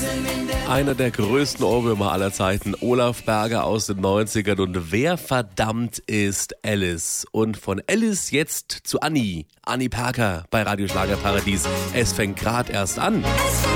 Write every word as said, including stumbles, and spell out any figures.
Einer der größten Ohrwürmer aller Zeiten, Olaf Berger aus den neunzigern. Und wer verdammt ist Alice? Und von Alice jetzt zu Anni. Anni Parker bei Radio Schlagerparadies. Es fängt grad erst an.